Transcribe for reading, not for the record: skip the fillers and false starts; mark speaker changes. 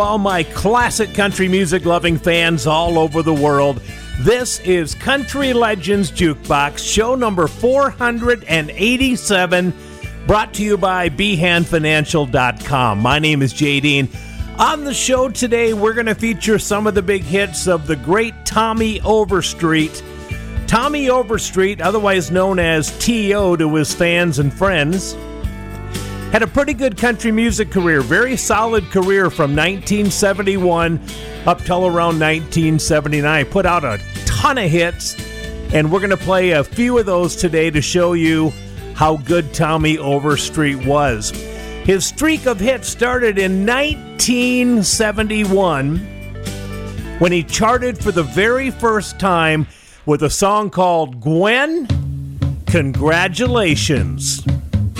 Speaker 1: All my classic country music loving fans all over the world, this is Country Legends Jukebox, show number 487, brought to you by BehanFinancial.com. My name is Jay Dean. On the show today, we're going to feature some of the big hits of the great Tommy Overstreet. Tommy Overstreet, otherwise known as T.O. to his fans and friends, had a pretty good country music career, very solid career from 1971 up till around 1979. Put out a ton of hits, and we're going to play a few of those today to show you how good Tommy Overstreet was. His streak of hits started in 1971 when he charted for the very first time with a song called Gwen, Congratulations.